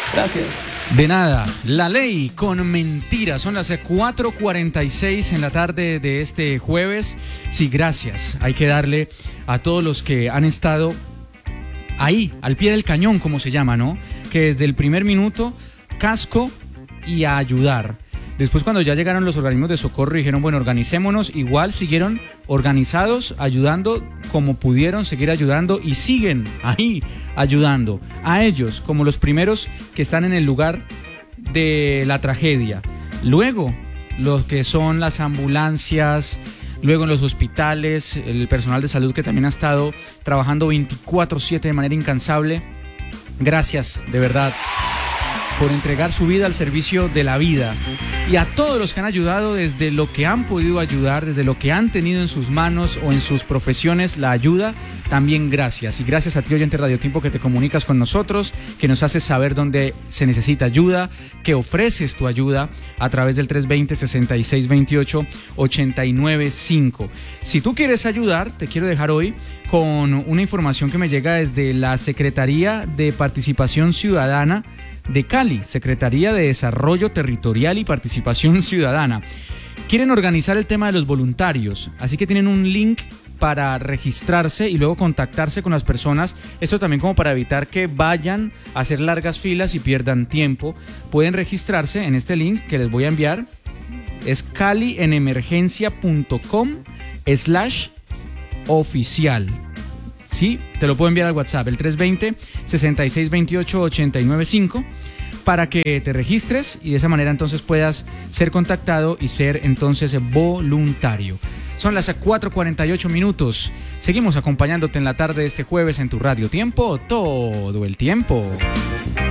Gracias. De nada. La ley con mentiras. Son las 4:46 en la tarde de este jueves. Sí, gracias. Hay que darle a todos los que han estado ahí, al pie del cañón, como se llama, ¿no? Que desde el primer minuto, casco y a ayudar. Después, cuando ya llegaron los organismos de socorro y dijeron, bueno, organicémonos, igual siguieron organizados, ayudando como pudieron, seguir ayudando y siguen ahí ayudando a ellos, como los primeros que están en el lugar de la tragedia. Luego, los que son las ambulancias, luego en los hospitales, el personal de salud que también ha estado trabajando 24/7 de manera incansable. Gracias, de verdad, por entregar su vida al servicio de la vida. Y a todos los que han ayudado desde lo que han podido ayudar, desde lo que han tenido en sus manos o en sus profesiones la ayuda, también gracias. Y gracias a ti, oyente Radio Tiempo, que te comunicas con nosotros, que nos haces saber dónde se necesita ayuda, que ofreces tu ayuda a través del 320-6628-895. Si tú quieres ayudar, te quiero dejar hoy con una información que me llega desde la Secretaría de Participación Ciudadana de Cali, Secretaría de Desarrollo Territorial y Participación Ciudadana. Quieren organizar el tema de los voluntarios, así que tienen un link para registrarse y luego contactarse con las personas. Esto también como para evitar que vayan a hacer largas filas y pierdan tiempo. Pueden registrarse en este link que les voy a enviar. Es calienemergencia.com/oficial. Sí, te lo puedo enviar al WhatsApp, el 320-6628-895, para que te registres y de esa manera entonces puedas ser contactado y ser entonces voluntario. Son las 4:48 minutos. Seguimos acompañándote en la tarde de este jueves en tu Radio Tiempo, todo el tiempo.